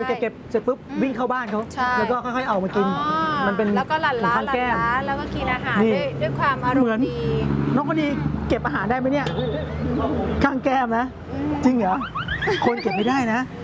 เก็บเสร็จปุ๊บวิ่งเข้าบ้านเขาใช่แล้วก็ค่อยๆเอามากิน มันเป็นแล้วก็หลั่นล้าข้าวแก้มแล้วก็กินอาหารนี่ด้วยความอารมเหมือนณ์ดีน้องคนดีเก็บอาหารได้ไหมเนี่ยข้างแก้มนะ จริงเหรอคนเก็บไม่ได้นะ